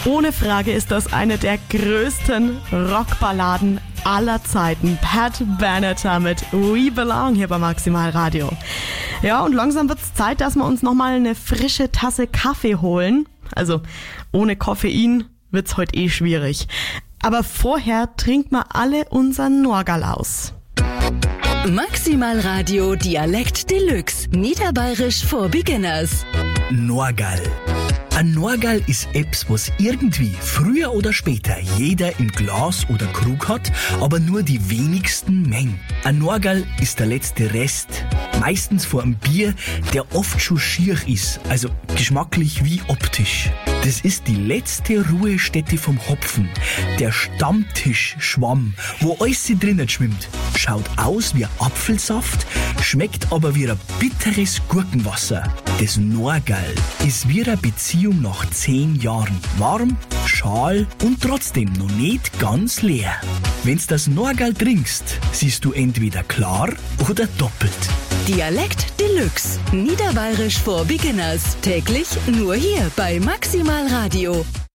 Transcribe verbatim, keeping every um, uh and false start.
Ohne Frage ist das eine der größten Rockballaden aller Zeiten. Pat Benatar mit We Belong hier bei Maximal Radio. Ja, und langsam wird's Zeit, dass wir uns nochmal eine frische Tasse Kaffee holen. Also ohne Koffein wird's heute eh schwierig. Aber vorher trinken wir alle unseren Norgal aus. Maximal Radio Dialekt Deluxe. Niederbayerisch for Beginners. Norgal. Ein Norgal ist etwas, was irgendwie früher oder später jeder im Glas oder Krug hat, aber nur die wenigsten Mengen. Ein Norgal ist der letzte Rest, meistens vor einem Bier, der oft schon schier ist, also geschmacklich wie optisch. Das ist die letzte Ruhestätte vom Hopfen, der Stammtischschwamm, wo alles drinnen schwimmt. Schaut aus wie Apfelsaft, schmeckt aber wie ein bitteres Gurkenwasser. Das Norgal ist wie eine Beziehung nach zehn Jahren. Warm, schal und trotzdem noch nicht ganz leer. Wenn's das Norgal trinkst, siehst du entweder klar oder doppelt. Dialekt Deluxe. Niederbayerisch for Beginners. Täglich nur hier bei Maximal Radio.